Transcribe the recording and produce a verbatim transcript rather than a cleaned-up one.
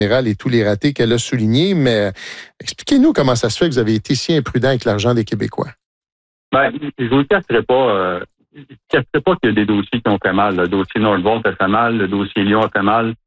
générale et tous les ratés qu'elle a soulignés, mais expliquez-nous comment ça se fait que vous avez été si imprudent avec l'argent des Québécois. Ben, je vous le cacherai pas. Euh, je ne cacherai pas qu'il y a des dossiers qui ont fait mal. Le dossier Nordvolt a fait mal, le dossier Lyon a fait mal.